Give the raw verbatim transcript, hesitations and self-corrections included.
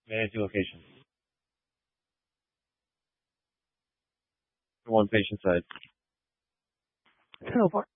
Manage location. One patient side. ten oh five.